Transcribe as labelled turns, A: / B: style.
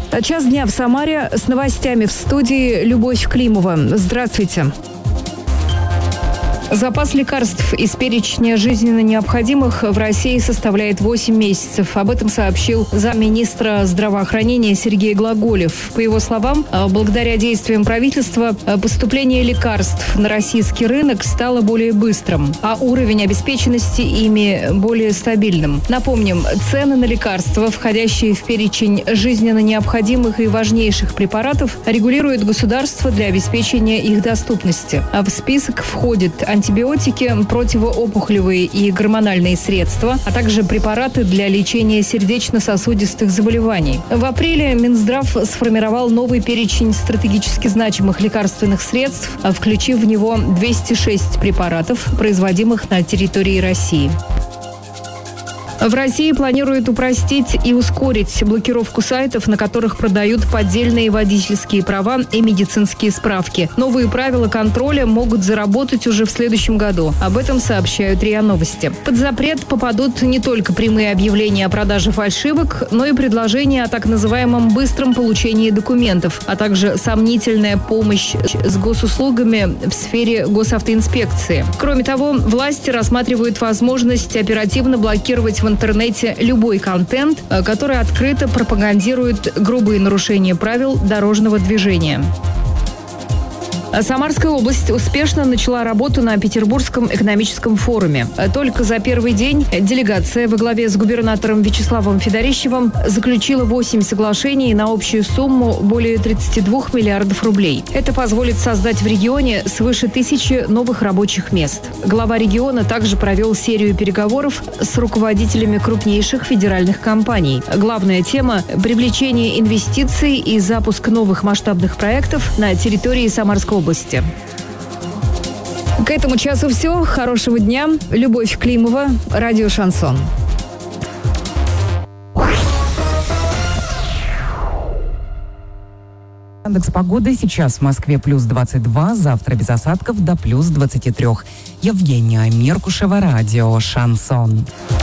A: Час дня в Самаре. С новостями в студии Любовь Климова. Здравствуйте. Запас лекарств из перечня жизненно необходимых в России составляет 8 месяцев. Об этом сообщил замминистра здравоохранения Сергей Глаголев. По его словам, благодаря действиям правительства поступление лекарств на российский рынок стало более быстрым, а уровень обеспеченности ими более стабильным. Напомним, цены на лекарства, входящие в перечень жизненно необходимых и важнейших препаратов, регулирует государство для обеспечения их доступности. А в список входит антибиотики, противоопухолевые и гормональные средства, а также препараты для лечения сердечно-сосудистых заболеваний. В апреле Минздрав сформировал новый перечень стратегически значимых лекарственных средств, включив в него 206 препаратов, производимых на территории России. В России планируют упростить и ускорить блокировку сайтов, на которых продают поддельные водительские права и медицинские справки. Новые правила контроля могут заработать уже в следующем году. Об этом сообщают РИА Новости. Под запрет попадут не только прямые объявления о продаже фальшивок, но и предложения о так называемом быстром получении документов, а также сомнительная помощь с госуслугами в сфере госавтоинспекции. Кроме того, власти рассматривают возможность оперативно блокировать в интернете любой контент, который открыто пропагандирует грубые нарушения правил дорожного движения. Самарская область успешно начала работу на Петербургском экономическом форуме. Только за первый день делегация во главе с губернатором Вячеславом Федорищевым заключила 8 соглашений на общую сумму более 32 миллиардов рублей. Это позволит создать в регионе свыше 1000 новых рабочих мест. Глава региона также провел серию переговоров с руководителями крупнейших федеральных компаний. Главная тема – привлечение инвестиций и запуск новых масштабных проектов на территории Самарской области. К этому часу все. Хорошего дня. Любовь Климова, радио «Шансон».
B: Погода сейчас в Москве плюс 22, завтра без осадков до плюс 23. Евгения Меркушева, радио «Шансон».